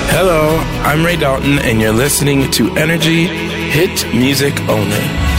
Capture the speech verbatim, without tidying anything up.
Hello, I'm Ray Dalton, and you're listening to Energy Hit Music Only.